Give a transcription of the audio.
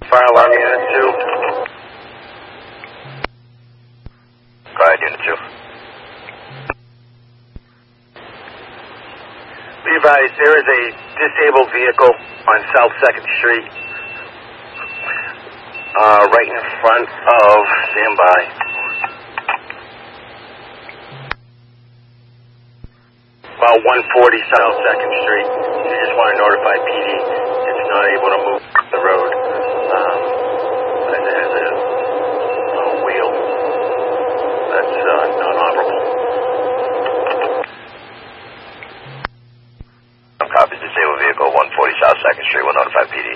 Fire alarm unit 2. Go ahead, unit 2. Be advised, there is a disabled vehicle on South 2nd Street. Right in front of, stand by. About 140 South 2nd Street. You just want to notify PD. It's not able to move the road. And it has a wheel that's non-operable. Copies disabled vehicle 140 South 2nd Street. We'll notify PD.